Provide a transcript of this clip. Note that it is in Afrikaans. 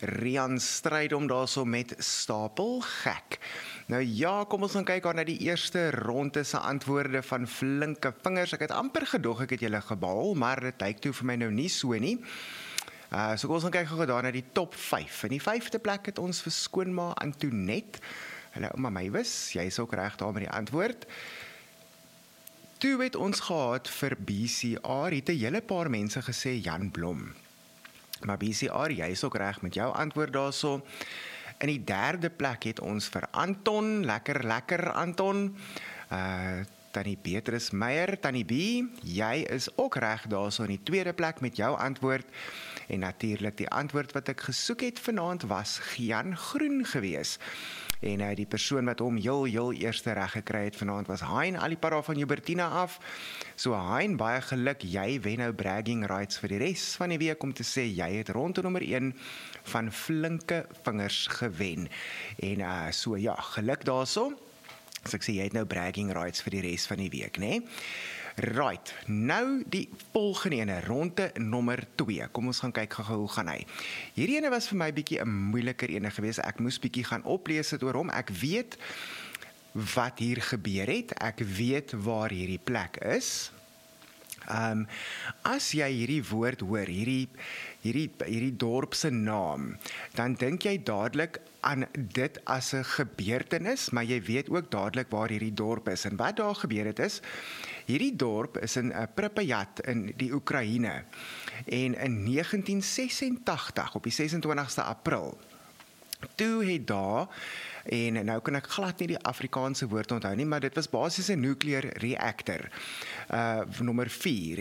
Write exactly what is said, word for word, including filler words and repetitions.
Rian Strydom daarso met Stapel Gek. Nou ja, kom ons gaan kyk aan na die eerste ronde se antwoorde van flinke vingers. Ek het amper gedog ek het julle gebaal, maar dit lyk toe vir my nou nie so nie. Uh, so kom ons gaan kyk gou daar na die top vyf. In die vyfde plek het ons vir skoonma Antoinette. Hulle ouma Mywis, jy is ook reg daar met die antwoord. Toe het ons gehad vir B C R, het 'n hele paar mense gesê Jan Blom. Maar B C R, jy is ook reg met jou antwoord daarso. In die derde plek het ons vir Anton, lekker, lekker Anton. Uh, Tannie Beatrice Meyer, Tannie B, jy is ook reg daarso in die tweede plek met jou antwoord. En natuurlik die antwoord wat ek gesoek het vanaand was Gian Groen gewees. En uh, die persoon wat hom heel, heel eerste reg gekry het vanaand was Hein Alipara van Joubertina af. So Hein, baie geluk, jy wen nou bragging rights vir die res van die week om te sê jy het ronde nommer een van flinke vingers gewen. En uh, so ja, geluk daarso. So ek sê jy het nou bragging rights vir die res van die week, né? Nee? Right, nou die volgende ene, ronde nommer twee. Kom ons gaan kyk gou hoe gaan hy. Hierdie ene was vir my bietjie 'n moeiliker ene gewees. Ek moes bietjie gaan oplees dit oor hom. Ek weet wat hier gebeur het. Ek weet waar hierdie plek is. Um, as jy hierdie woord hoor, hierdie, hierdie, hierdie dorp se naam, dan dink jy dadelik aan dit as 'n gebeurtenis, maar jy weet ook dadelik waar hierdie dorp is. En wat daar gebeur het is, hierdie dorp is in uh, Pripyat in die Oekraïne. En in negentien sesentagtig, op die ses en twintigste April, toe het daar, en nou kan ek glad nie die Afrikaanse woord onthou nie, maar dit was basies 'n nuclear reactor, uh, nommer vier,